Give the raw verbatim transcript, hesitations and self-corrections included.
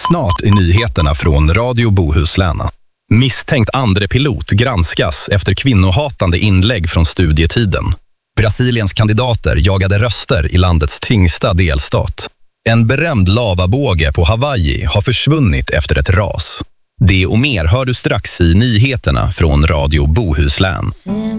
Snart i nyheterna från Radio Bohuslän. Misstänkt andre pilot granskas efter kvinnohatande inlägg från studietiden. Brasiliens kandidater jagade röster i landets tyngsta delstat. En berömd lavabåge på Hawaii har försvunnit efter ett ras. Det och mer hör du strax i nyheterna från Radio Bohuslän.